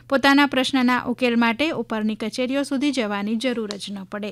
પોતાના પ્રશ્નના ઉકેલ માટે ઉપરની કચેરીઓ સુધી જવાની જરૂર જ ન પડે.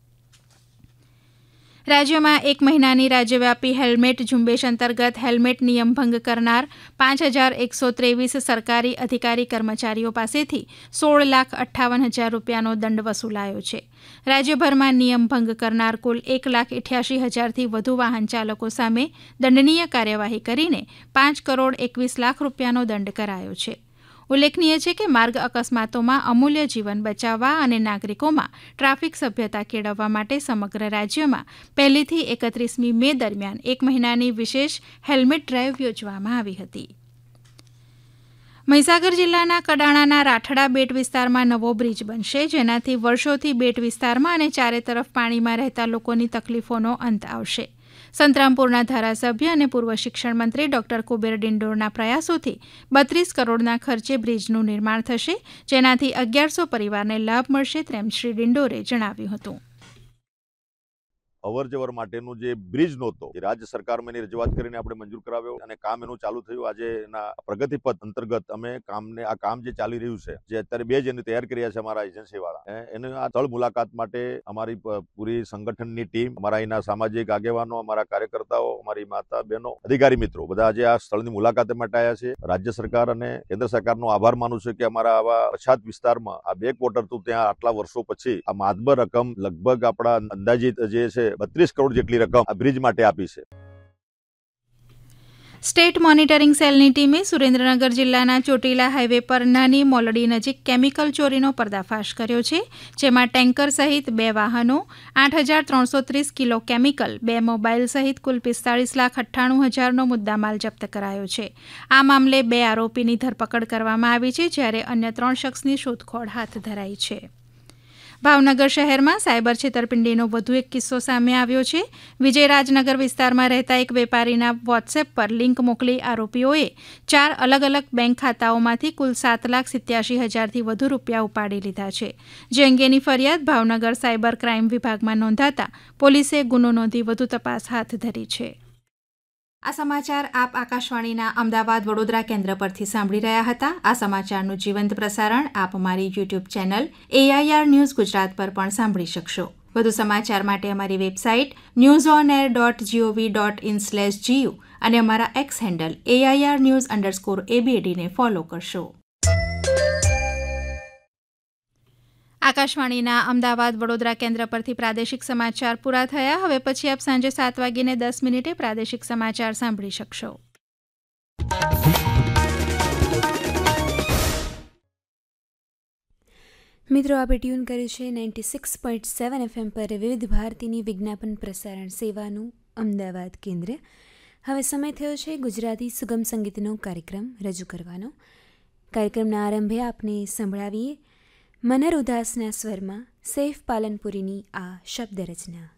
રાજ્યમાં 1 મહિનાની રાજ્યવ્યાપી હેલ્મેટ ઝુંબેશ અંતર્ગત હેલ્મેટ નિયમ ભંગ કરનાર 5,123 સરકારી અધિકારી કર્મચારીઓ પાસેથી 16,58,000 રૂપિયાનો દંડ વસૂલાયો છે. રાજ્યભરમાં નિયમ ભંગ કરનાર કુલ 1,88,000થી વધુ વાહન ચાલકો સામે દંડનીય કાર્યવાહી કરીને 5,21,00,000 રૂપિયાનો દંડ કરાયો છે. ઉલ્લેખનીય છે કે માર્ગ અકસ્માતોમાં અમૂલ્ય જીવન બચાવવા અને નાગરિકોમાં ટ્રાફિક સભ્યતા કેળવવા માટે સમગ્ર રાજ્યમાં 1 થી 31 મે દરમિયાન 1 મહિનાની વિશેષ હેલ્મેટ ડ્રાઈવ યોજવામાં આવી હતી. મહીસાગર જિલ્લાના કડાણાના રાઠડા બેટ વિસ્તારમાં નવો બ્રિજ બનશે, જેનાથી વર્ષોથી બેટ વિસ્તારમાં અને ચારે તરફ પાણીમાં રહેતા લોકોની તકલીફોનો અંત આવશે. સંતરામપુરના ધારાસભ્ય અને પૂર્વ શિક્ષણ મંત્રી ડોક્ટર કુબેર ડિંડોરના પ્રયાસોથી 32 કરોડના ખર્ચે બ્રિજનું નિર્માણ થશે, જેનાથી 1100 પરિવારને લાભ મળશે તેમ શ્રી ડિંડોરે જણાવ્યું હતું. અવરજવર માટેનું જે બ્રિજ નહોતો એ રાજ્ય સરકારમાં એની રજૂઆત કરીને આપણે મંજૂર કરાવ્યો અને કામ એનું ચાલુ થયું. આજે એના પ્રગતિપથ અંતર્ગત અમે કામ જે ચાલી રહ્યું છે, જે અત્યારે 2 જણ તૈયાર કર્યા છે અમારા એજન્સી વાળા, એને આ સ્થળ મુલાકાત માટે અમારી પૂરી સંગઠનની ટીમ, અમારા અહીંના સામાજિક આગેવાનો, અમારા કાર્યકર્તાઓ, અમારી માતા બહેનો, અધિકારી મિત્રો બધા આજે આ સ્થળની મુલાકાત માટે આવ્યા છે. રાજ્ય સરકાર અને કેન્દ્ર સરકારનો આભાર માનું છું કે અમારા આવા પછાત વિસ્તારમાં આ બેકવોટર હતું ત્યાં આટલા વર્ષો પછી આ માતબર રકમ લગભગ આપણા અંદાજિત જે છે 32 કરોડ જેટલી રકમ આ બ્રિજ માટે આપી છે. સ્ટેટ મોનિટરિંગ સેલની ટીમે સુરેન્દ્રનગર જિલ્લાના ચોટીલા હાઈવે પર નાની મોલડી નજીક કેમિકલ ચોરીનો પર્દાફાશ કર્યો છે, જેમાં ટેન્કર સહિત 2 વાહનો, 8,330 કિલો કેમિકલ, 2 મોબાઈલ સહિત કુલ 45,98,000નો મુદ્દામાલ જપ્ત કરાયો છે. આ મામલે 2 આરોપીની ધરપકડ કરવામાં આવી છે, જ્યારે અન્ય 3 શખ્સની શોધખોળ હાથ ધરાઈ છે. ભાવનગર શહેરમાં સાયબર છેતરપિંડીનો વધુ એક કિસ્સો સામે આવ્યો છે. વિજયરાજનગર વિસ્તારમાં રહેતા એક વેપારીના વોટ્સએપ પર લિંક મોકલી આરોપીઓએ 4 અલગ અલગ બેંક ખાતાઓમાંથી કુલ 7,87,000થી વધુ રૂપિયા ઉપાડી લીધા છે, જે અંગેની ફરિયાદ ભાવનગર સાયબર ક્રાઇમ વિભાગમાં નોંધાતા પોલીસે ગુનો નોંધી વધુ તપાસ હાથ ધરી છે. આ સમાચાર આપ આકાશવાણીના અમદાવાદ વડોદરા કેન્દ્ર પરથી સાંભળી રહ્યા હતા. આ સમાચારનું જીવંત પ્રસારણ આપ અમારી YouTube channel AIR news Gujarat પર પણ સાંભળી શકશો. વધુ સમાચાર માટે અમારી વેબસાઇટ newsonair.gov.in/gu અને અમારા એક્સ હેન્ડલ AIR_news_ABD ને ફોલો કરશો. આકાશવાણીના અમદાવાદ વડોદરા કેન્દ્ર પરથી પ્રાદેશિક સમાચાર પૂરા થયા. હવે પછી આપ સાંજે 7:10 પ્રાદેશિક સમાચાર સાંભળી શકશો. મિત્રો, આપે ટ્યુન કર્યું છે 96.7 FM પર વિવિધ ભારતીની વિજ્ઞાપન પ્રસારણ સેવાનું અમદાવાદ કેન્દ્ર. હવે સમય થયો છે ગુજરાતી સુગમ સંગીતનો કાર્યક્રમ રજૂ કરવાનો. કાર્યક્રમના આરંભે આપને સંભળાવીએ મનર ઉદાસના સ્વરમાં સૈફ પાલનપુરીની આ શબ્દ રચના.